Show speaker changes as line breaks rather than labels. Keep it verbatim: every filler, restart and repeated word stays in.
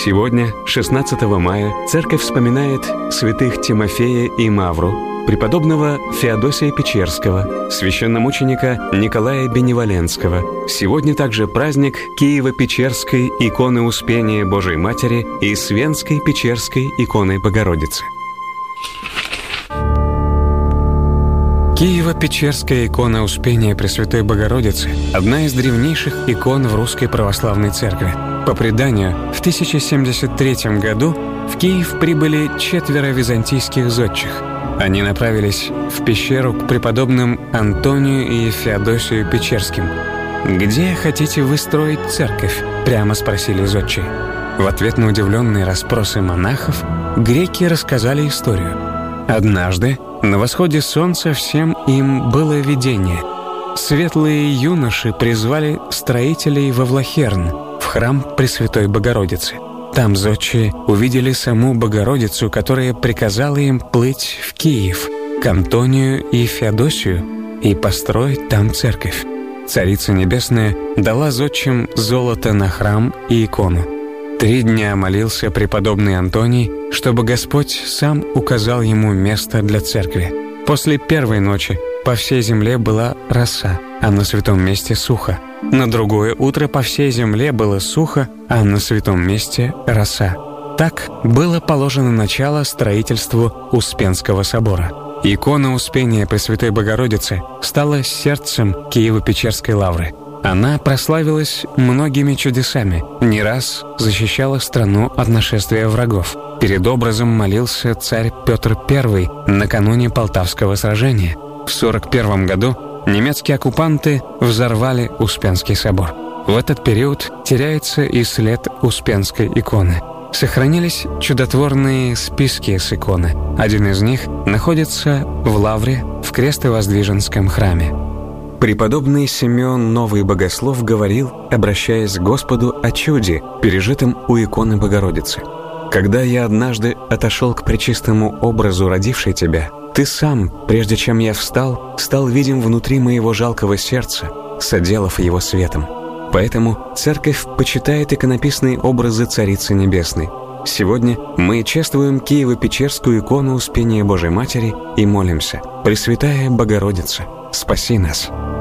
Сегодня, шестнадцатого мая, церковь вспоминает святых Тимофея и Мавру, преподобного Феодосия Печерского, священномученика Николая Беневоленского. Сегодня также праздник Киево-Печерской иконы Успения Божией Матери и Свенской Печерской иконы Богородицы. Киево-Печерская икона Успения Пресвятой Богородицы – одна из древнейших икон в Русской Православной Церкви. По преданию, в тысяча семьдесят третьем году в Киев прибыли четверо византийских зодчих. Они направились в пещеру к преподобным Антонию и Феодосию Печерским. «Где хотите вы строить церковь?» – прямо спросили зодчие. В ответ на удивленные расспросы монахов греки рассказали историю. Однажды на восходе солнца всем им было видение. Светлые юноши призвали строителей во Влахерн, в храм Пресвятой Богородицы. Там зодчие увидели саму Богородицу, которая приказала им плыть в Киев, к Антонию и Феодосию, и построить там церковь. Царица Небесная дала зодчим золото на храм и икону. Три дня молился преподобный Антоний, чтобы Господь сам указал ему место для церкви. После первой ночи по всей земле была роса, а на святом месте сухо. На другое утро по всей земле было сухо, а на святом месте роса. Так было положено начало строительству Успенского собора. Икона Успения Пресвятой Богородицы стала сердцем Киево-Печерской лавры. Она прославилась многими чудесами, не раз защищала страну от нашествия врагов. Перед образом молился царь Петр Первый накануне Полтавского сражения. В сорок первом году немецкие оккупанты взорвали Успенский собор. В этот период теряется и след Успенской иконы. Сохранились чудотворные списки с иконы. Один из них находится в лавре в Крестовоздвиженском храме. Преподобный Симеон Новый Богослов говорил, обращаясь к Господу о чуде, пережитом у иконы Богородицы. «Когда я однажды отошел к пречистому образу, родившей тебя, ты сам, прежде чем я встал, стал видим внутри моего жалкого сердца, соделав его светом. Поэтому церковь почитает иконописные образы Царицы Небесной. Сегодня мы чествуем Киево-Печерскую икону Успения Божией Матери и молимся: Пресвятая Богородица, спаси нас».